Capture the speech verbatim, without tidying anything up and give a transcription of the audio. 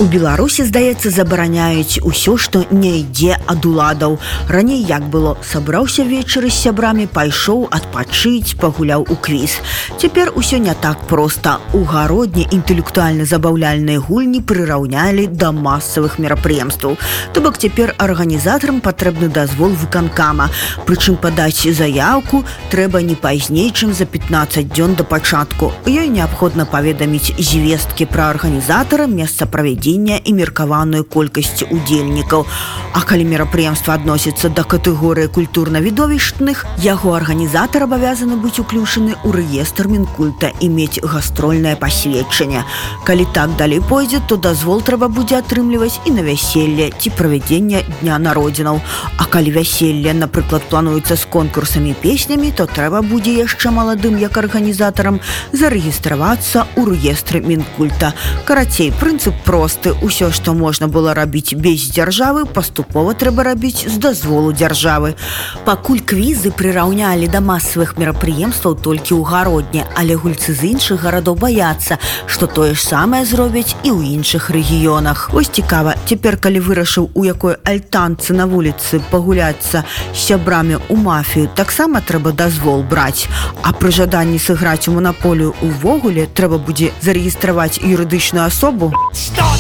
У Беларусі, здаецца, забараняюць усё, што не ідзе ад уладаў. Раней як было? Сабраўся вечары з сябрамі, пайшоў адпачыць, пагуляў у квіз. Цяпер усё не так проста. У гародні інтэлектуальна-забаўляльныя гульні прыраўнялі да масавых мерапрыемстваў. То бок цяпер арганізатарам патрэбны дазвол выканкама. Прычым падаць заяўку трэба не пазней, чым за пятнаццаць дзён да пачатку. Ёй неабходна паведаміць звесткі пра арганізатара, месца правядзення і меркаваную колькасць удзельнікаў. А калі мерапрыемства адносіцца да катэгорыі культурна-відовішчных, яго арганізатар абавязаны быць уключаны ў рэестр Мінкульта і мець гастрольнае пасведчанне. Калі так далей пойдзе, то дазвол трэба будзе атрымліваць і на вяселле ці правядзення дня народзінаў. А калі вяселле, напрыклад, плануецца з конкурсамі і песнямі, то трэба будзе яшчэ маладым як арганізатарам зарэгістравацца ў рэестры Мінкульта. Карацей, прынцып просты. Усё, што можна было рабіць без дзяржавы, паступова трэба рабіць з дазволу дзяржавы. Пакуль квізы прыраўнялі да масавых мерапрыемстваў толькі ў гародні, але гульцы з іншых гарадоў баяцца, што тое ж самае зробяць і ў іншых рэгіёнах. Вось цікава, цяпер, калі вырашыў, у якой альтанцы на вуліцы пагуляцца з сябрамі ў мафію, таксама трэба дазвол браць. А пры жаданні сыграць у манаполію увогуле трэба будзе зарэгістраваць юрыдычную асобу.